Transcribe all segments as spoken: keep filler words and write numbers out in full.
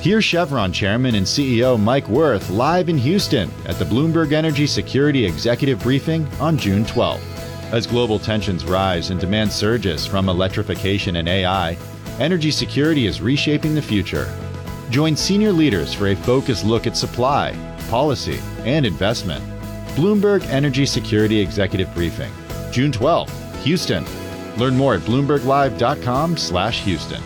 Hear Chevron Chairman and C E O Mike Wirth live in Houston at the Bloomberg Energy Security Executive Briefing on June twelfth. As global tensions rise and demand surges from electrification and A I, energy security is reshaping the future. Join senior leaders for a focused look at supply, policy, and investment. Bloomberg Energy Security Executive Briefing, June twelfth, Houston. Learn more at bloomberg live dot com slash Houston.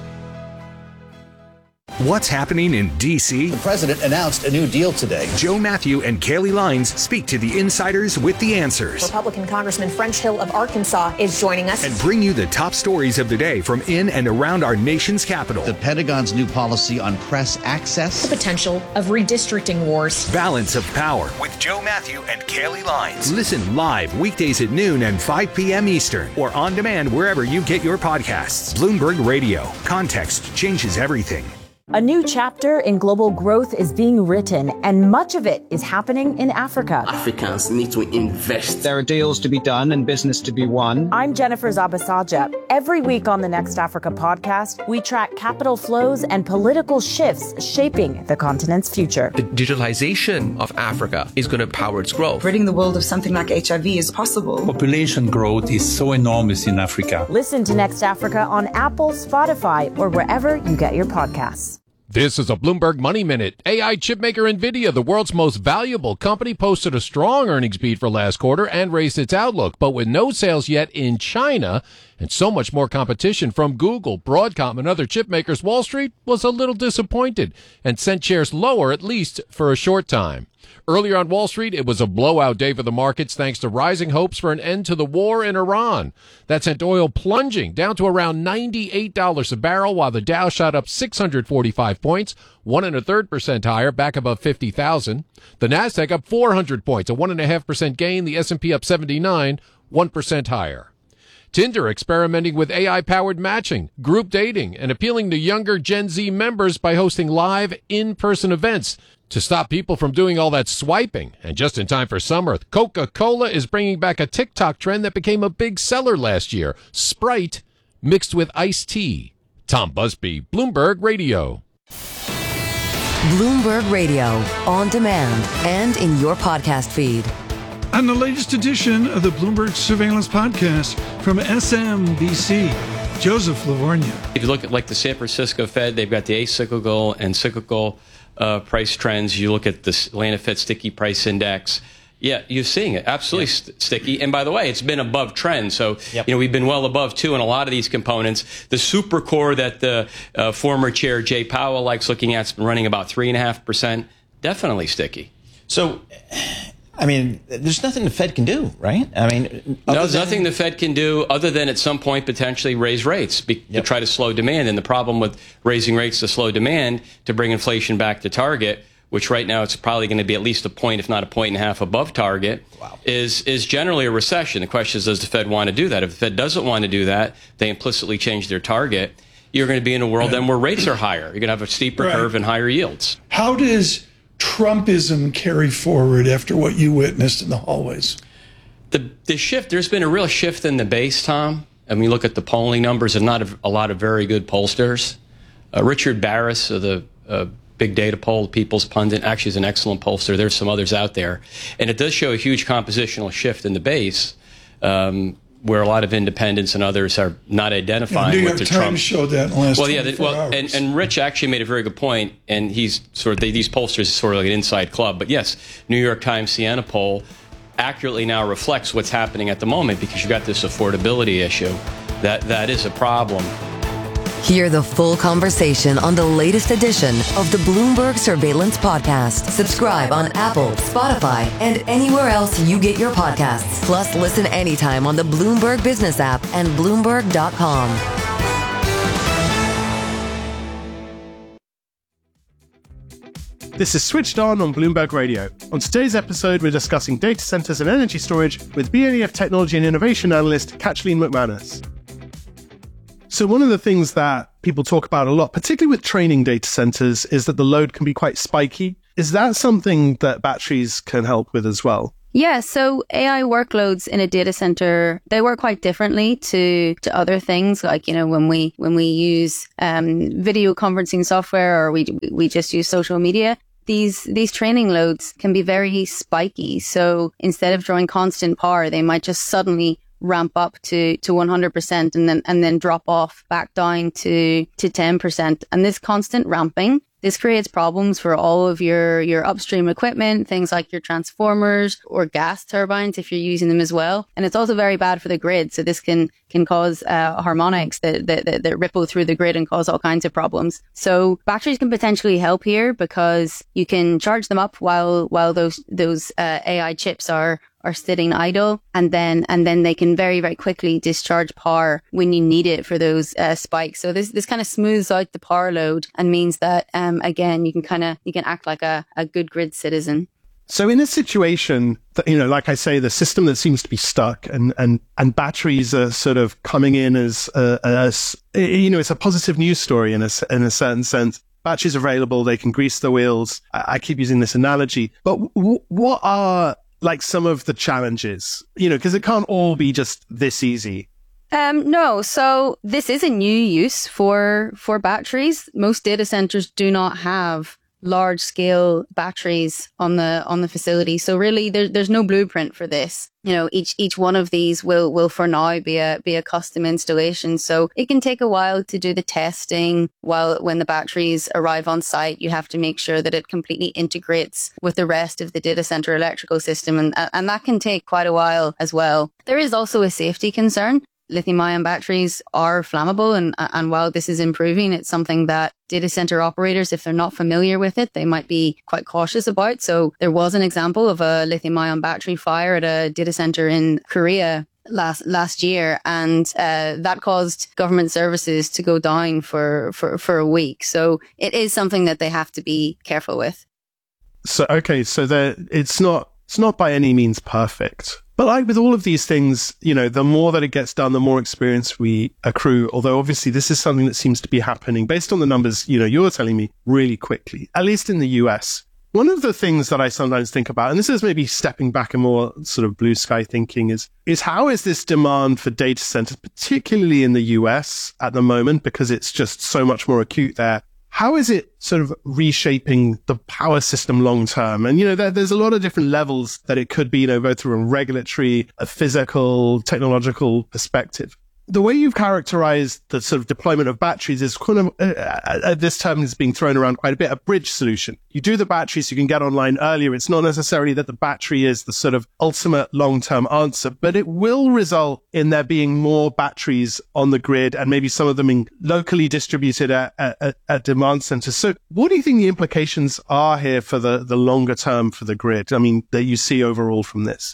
What's happening in D C? The president announced a new deal today. Joe Matthew and Kaylee Lines speak to the insiders with the answers. Republican Congressman French Hill of Arkansas is joining us. And bring you the top stories of the day from in and around our nation's capital. The Pentagon's new policy on press access. The potential of redistricting wars. Balance of Power with Joe Matthew and Kaylee Lines. Listen live weekdays at noon and five p.m. Eastern or on demand wherever you get your podcasts. Bloomberg Radio. Context changes everything. A new chapter in global growth is being written, and much of it is happening in Africa. Africans need to invest. There are deals to be done and business to be won. I'm Jennifer Zabasaja. Every week on the Next Africa podcast, we track capital flows and political shifts shaping the continent's future. The digitalization of Africa is going to power its growth. Ridding the world of something like H I V is possible. Population growth is so enormous in Africa. Listen to Next Africa on Apple, Spotify, or wherever you get your podcasts. This is a Bloomberg Money Minute. A I chipmaker NVIDIA, the world's most valuable company, posted a strong earnings beat for last quarter and raised its outlook. But with no sales yet in China and so much more competition from Google, Broadcom, and other chipmakers, Wall Street was a little disappointed and sent shares lower, at least for a short time. Earlier on Wall Street, it was a blowout day for the markets thanks to rising hopes for an end to the war in Iran. That sent oil plunging down to around ninety-eight dollars a barrel, while the Dow shot up six hundred forty-five points, one and a third percent higher, back above fifty thousand. The Nasdaq up four hundred points, a one and a half percent gain. The S and P up seventy-nine, one percent higher. Tinder experimenting with A I-powered matching, group dating, and appealing to younger Gen Z members by hosting live in-person events to stop people from doing all that swiping. And just in time for summer, Coca-Cola is bringing back a TikTok trend that became a big seller last year, Sprite mixed with iced tea. Tom Busby, Bloomberg Radio. Bloomberg Radio, on demand and in your podcast feed. On the latest edition of the Bloomberg Surveillance Podcast from S M B C, Joseph Lavorgna. If you look at like the San Francisco Fed, they've got the acyclical and cyclical uh, price trends. You look at the Atlanta Fed Sticky Price Index. Yeah, you're seeing it. Absolutely yep. st- sticky. And by the way, it's been above trend. So, yep. you know, we've been well above, too, in a lot of these components. The super core that the uh, former chair, Jay Powell, likes looking at has been running about three point five percent. Definitely sticky. So, I mean, there's nothing the Fed can do, right? I mean, no, there's than... nothing the Fed can do other than at some point potentially raise rates be- yep. to try to slow demand. And the problem with raising rates to slow demand to bring inflation back to target, which right now it's probably going to be at least a point, if not a point and a half above target, wow. is is generally a recession. The question is, does the Fed want to do that? If the Fed doesn't want to do that, they implicitly change their target. You're going to be in a world right. then where rates are higher. You're going to have a steeper right. curve and higher yields. How does Trumpism carry forward after what you witnessed in the hallways? The the shift, there's been a real shift in the base, Tom. I mean, look at the polling numbers and not a, a lot of very good pollsters. Uh, Richard Barris of the uh, Big Data Poll, People's Pundit, actually is an excellent pollster. There's some others out there. And it does show a huge compositional shift in the base, um, where a lot of independents and others are not identifying yeah, New with the York Times Trump. showed that in the last well, yeah, the, well, hours. And, and Rich actually made a very good point, and he's sort of, they, these pollsters are sort of like an inside club. But yes, New York Times Siena poll accurately now reflects what's happening at the moment because you've got this affordability issue. That That is a problem. Hear the full conversation on the latest edition of the Bloomberg Surveillance Podcast. Subscribe on Apple, Spotify, and anywhere else you get your podcasts. Plus, listen anytime on the Bloomberg Business app and Bloomberg dot com. This is Switched On on Bloomberg Radio. On today's episode, we're discussing data centers and energy storage with B N E F Technology and Innovation Analyst Kathleen McManus. So one of the things that people talk about a lot, particularly with training data centers, is that the load can be quite spiky. Is that something that batteries can help with as well? Yeah, so A I workloads in a data center, they work quite differently to, to other things. Like, you know, when we, when we use, um, video conferencing software, or we, we just use social media, these, these training loads can be very spiky. So instead of drawing constant power, they might just suddenly ramp up to, to one hundred percent and then, and then drop off back down to, to ten percent. And this constant ramping, this creates problems for all of your, your upstream equipment, things like your transformers or gas turbines if you're using them as well. And it's also very bad for the grid. So this can, can cause uh, harmonics that, that, that, that ripple through the grid and cause all kinds of problems. So batteries can potentially help here because you can charge them up while, while those, those uh, A I chips are, are sitting idle, and then and then they can very very quickly discharge power when you need it for those uh, spikes. So this this kind of smooths out the power load and means that um again you can kind of you can act like a, a good grid citizen. So in a situation that, you know, like I say, the system that seems to be stuck and and and batteries are sort of coming in as a, as you know, it's a positive news story in a in a certain sense. Batteries available, they can grease the wheels. I, I keep using this analogy, but w- what are like some of the challenges, you know, because it can't all be just this easy. Um, no. So this is a new use for, for batteries. Most data centers do not have large scale batteries on the, on the facility. So really there, there's no blueprint for this. You know, each, each one of these will, will for now be a, be a custom installation. So it can take a while to do the testing. While when the batteries arrive on site, you have to make sure that it completely integrates with the rest of the data center electrical system. And, and that can take quite a while as well. There is also a safety concern. Lithium-ion batteries are flammable, and and while this is improving, it's something that data center operators, if they're not familiar with it, they might be quite cautious about. So there was an example of a lithium-ion battery fire at a data center in Korea last last year, and uh, that caused government services to go down for, for, for a week. So it is something that they have to be careful with. So, okay, so there, it's not it's not by any means perfect. But like with all of these things, you know, the more that it gets done, the more experience we accrue. Although obviously this is something that seems to be happening based on the numbers, you know, you're telling me really quickly, at least in the U S. One of the things that I sometimes think about, and this is maybe stepping back and more sort of blue sky thinking, is, is how is this demand for data centers, particularly in the U S at the moment, because it's just so much more acute there. How is it sort of reshaping the power system long term? And, you know, there, there's a lot of different levels that it could be, you know, both from a regulatory, a physical, technological perspective. The way you've characterized the sort of deployment of batteries is kind of, uh, uh, this term is being thrown around quite a bit, a bridge solution. You do the batteries, you can get online earlier. It's not necessarily that the battery is the sort of ultimate long-term answer, but it will result in there being more batteries on the grid and maybe some of them being locally distributed at, at, at demand centers. So what do you think the implications are here for the, the longer term for the grid? I mean, that you see overall from this?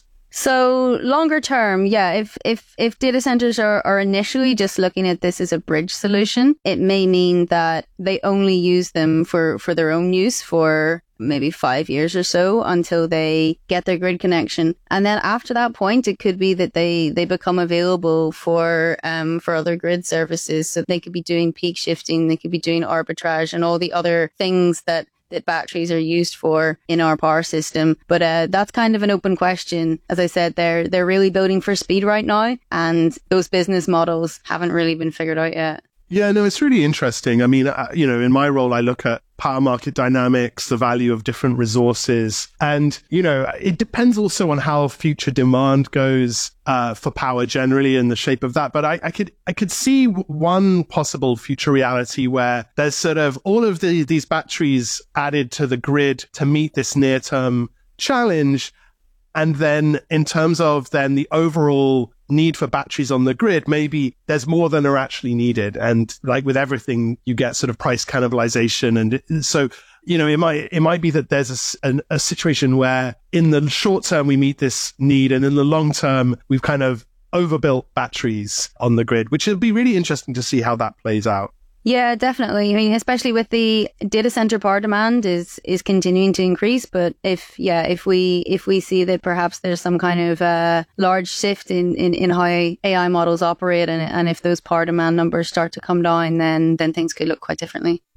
So longer term, yeah, if, if, if data centers are, are initially just looking at this as a bridge solution, it may mean that they only use them for, for their own use for maybe five years or so until they get their grid connection. And then after that point, it could be that they, they become available for, um, for other grid services. So they could be doing peak shifting, they could be doing arbitrage and all the other things that that batteries are used for in our power system. But uh, that's kind of an open question. As I said, they're they're really building for speed right now, and those business models haven't really been figured out yet. Yeah, no, it's really interesting. I mean, uh, you know, in my role, I look at power market dynamics, the value of different resources. And, you know, it depends also on how future demand goes uh, for power generally and the shape of that. But I, I could I could see one possible future reality where there's sort of all of the, these batteries added to the grid to meet this near-term challenge. And then in terms of then the overall need for batteries on the grid, maybe there's more than are actually needed. And like with everything, you get sort of price cannibalization. And so, you know, it might, it might be that there's a, a situation where in the short term, we meet this need. And in the long term, we've kind of overbuilt batteries on the grid, which will be really interesting to see how that plays out. Yeah, definitely. I mean, especially with the data center power demand is is continuing to increase. But if yeah, if we if we see that perhaps there's some kind of uh, large shift in, in, in how A I models operate, and and if those power demand numbers start to come down, then then things could look quite differently.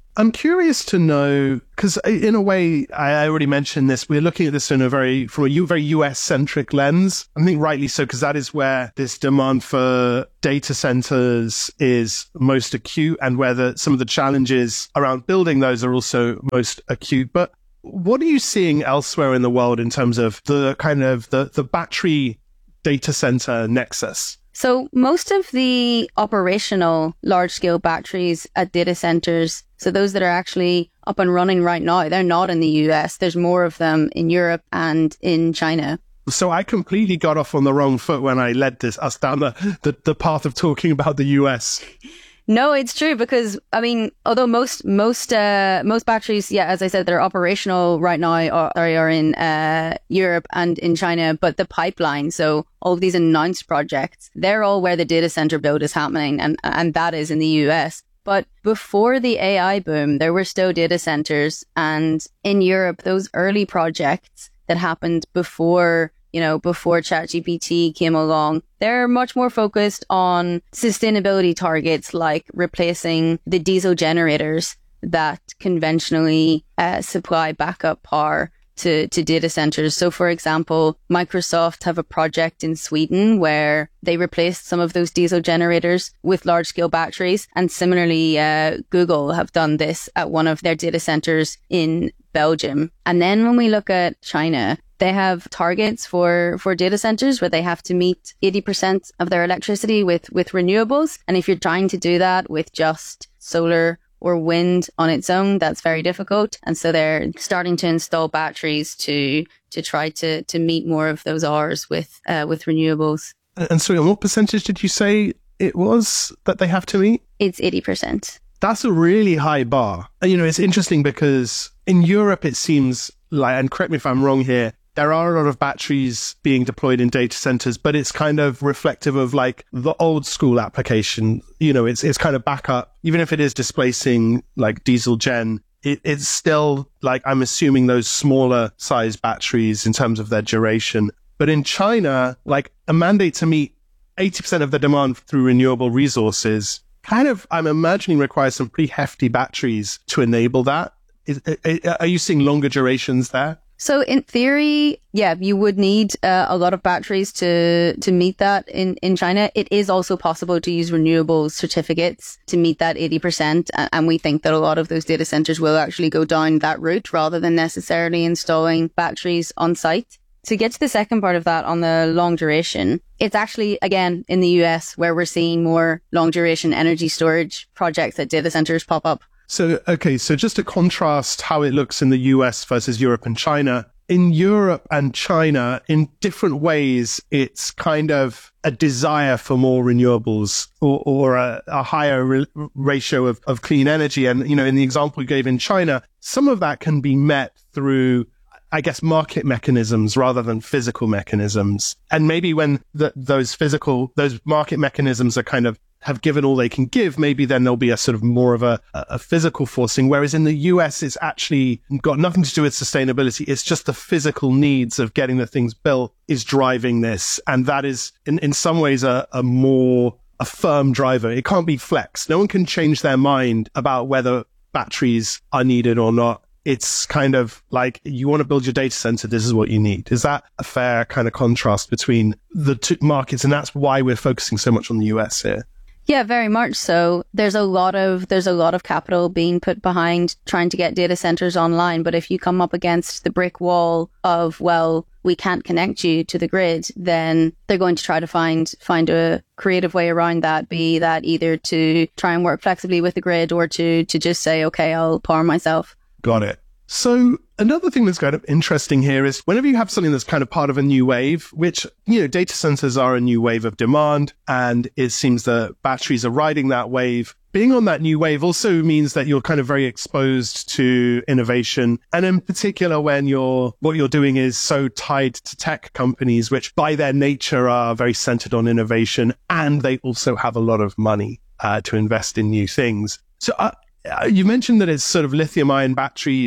I'm curious to know, because in a way, I already mentioned this, we're looking at this in a very, from a very U S-centric lens. I think rightly so, because that is where this demand for data centers is most acute and where the, some of the challenges around building those are also most acute. But what are you seeing elsewhere in the world in terms of the kind of the, the battery data center nexus? So most of the operational large-scale batteries at data centers, so those that are actually up and running right now, they're not in the U S. There's more of them in Europe and in China. So I completely got off on the wrong foot when I led this us down the, the, the path of talking about the U S. No, it's true because, I mean, although most most uh, most batteries, yeah, as I said, they're operational right now are, are in uh, Europe and in China, but the pipeline, so all of these announced projects, they're all where the data center build is happening, and, and that is in the U S. But before the A I boom, there were still data centers, and in Europe, those early projects that happened before you know, before ChatGPT came along, they're much more focused on sustainability targets like replacing the diesel generators that conventionally uh, supply backup power to, to data centers. So, for example, Microsoft have a project in Sweden where they replaced some of those diesel generators with large-scale batteries. And similarly, uh, Google have done this at one of their data centers in Belgium. And then when we look at China, they have targets for, for data centers where they have to meet eighty percent of their electricity with, with renewables. And if you're trying to do that with just solar or wind on its own, that's very difficult. And so they're starting to install batteries to to try to, to meet more of those hours with uh, with renewables. And so what percentage did you say it was that they have to meet? It's eighty percent. That's a really high bar. And, you know, it's interesting because in Europe, it seems like, and correct me if I'm wrong here, there are a lot of batteries being deployed in data centers, but it's kind of reflective of like the old school application. You know, it's it's kind of backup. Even if it is displacing like diesel gen, it, it's still like, I'm assuming those smaller size batteries in terms of their duration. But in China, like a mandate to meet eighty percent of the demand through renewable resources kind of, I'm imagining, requires some pretty hefty batteries to enable that. Is, are you seeing longer durations there? So in theory, yeah, you would need uh, a lot of batteries to to meet that in, in China. It is also possible to use renewable certificates to meet that eighty percent. And we think that a lot of those data centers will actually go down that route rather than necessarily installing batteries on site. To get to the second part of that on the long duration, it's actually, again, in the U S where we're seeing more long duration energy storage projects at data centers pop up. So, okay, so just to contrast how it looks in the U S versus Europe and China, in Europe and China, in different ways, it's kind of a desire for more renewables or, or a, a higher re- ratio of, of clean energy. And, you know, in the example you gave in China, some of that can be met through, I guess, market mechanisms rather than physical mechanisms. And maybe when the, those physical, those market mechanisms are kind of have given all they can give, maybe then there'll be a sort of more of a, a physical forcing. Whereas in the U S, it's actually got nothing to do with sustainability. It's just the physical needs of getting the things built is driving this. And that is in, in some ways a, a more, a firm driver. It can't be flexed. No one can change their mind about whether batteries are needed or not. It's kind of like, you want to build your data center, this is what you need. Is that a fair kind of contrast between the two markets? And that's why we're focusing so much on the U S here. Yeah, very much so. There's a lot of there's a lot of capital being put behind trying to get data centers online. But if you come up against the brick wall of, well, we can't connect you to the grid, then they're going to try to find find a creative way around that, be that either to try and work flexibly with the grid or to to just say, OK, I'll power myself. Got it. So another thing that's kind of interesting here is whenever you have something that's kind of part of a new wave, which, you know, data centers are a new wave of demand, and it seems that batteries are riding that wave. Being on that new wave also means that you're kind of very exposed to innovation. And in particular, when you're, what you're doing is so tied to tech companies, which by their nature are very centered on innovation, and they also have a lot of money uh, to invest in new things. So uh, you mentioned that it's sort of lithium ion batteries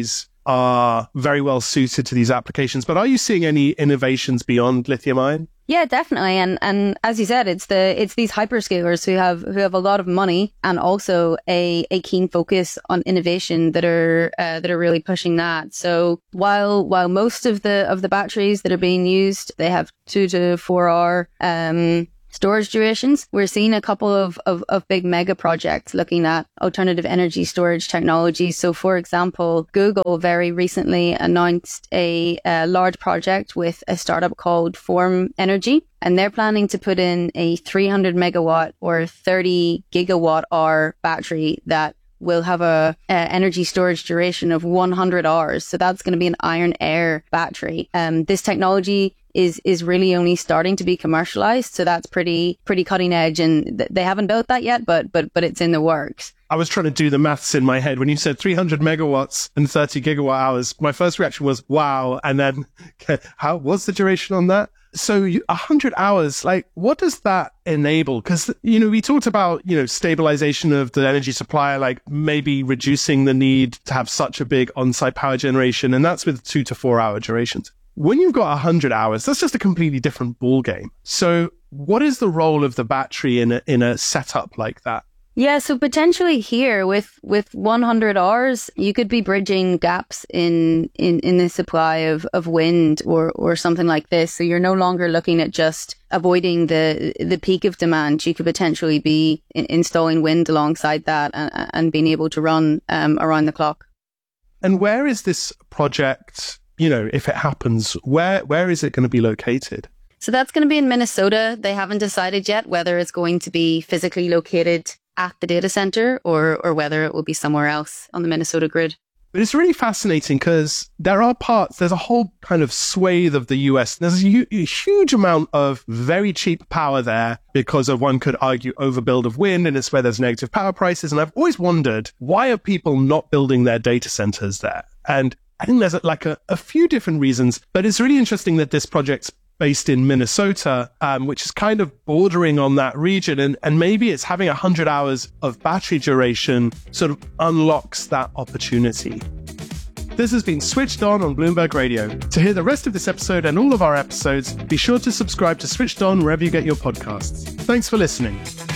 are very well suited to these applications. But are you seeing any innovations beyond lithium ion? Yeah, definitely. And and as you said, it's the it's these hyperscalers who have who have a lot of money and also a, a keen focus on innovation that are uh, that are really pushing that. So while while most of the of the batteries that are being used, they have two to four hour um storage durations, we're seeing a couple of, of, of big mega projects looking at alternative energy storage technology. So, for example, Google very recently announced a, a large project with a startup called Form Energy, and they're planning to put in a three hundred megawatt or thirty gigawatt hour battery that will have a, a energy storage duration of one hundred hours. So that's going to be an iron air battery. Um, this technology is is really only starting to be commercialized, so that's pretty pretty cutting edge, and th- they haven't built that yet, but but but it's in the works. I was trying to do the maths in my head when you said three hundred megawatts and thirty gigawatt hours. My first reaction was wow, and then how what's the duration on that? So you, one hundred hours, like what does that enable? Because, you know, we talked about, you know, stabilization of the energy supply, like maybe reducing the need to have such a big on-site power generation, and that's with two to four hour durations. When you've got one hundred hours, that's just a completely different ball game. So what is the role of the battery in a, in a setup like that? Yeah, so potentially here with, with one hundred hours, you could be bridging gaps in, in, in the supply of, of wind or, or something like this. So you're no longer looking at just avoiding the, the peak of demand. You could potentially be in, installing wind alongside that and, and being able to run um, around the clock. And where is this project, you know, if it happens, where where is it going to be located? So that's going to be in Minnesota. They haven't decided yet whether it's going to be physically located at the data center or or whether it will be somewhere else on the Minnesota grid. But it's really fascinating because there are parts, there's a whole kind of swathe of the U S. There's a, hu- a huge amount of very cheap power there because of, one could argue, overbuild of wind, and it's where there's negative power prices. And I've always wondered, why are people not building their data centers there? And I think there's like a, a few different reasons, but it's really interesting that this project's based in Minnesota, um, which is kind of bordering on that region. And, and maybe it's having one hundred hours of battery duration sort of unlocks that opportunity. This has been Switched On on Bloomberg Radio. To hear the rest of this episode and all of our episodes, be sure to subscribe to Switched On wherever you get your podcasts. Thanks for listening.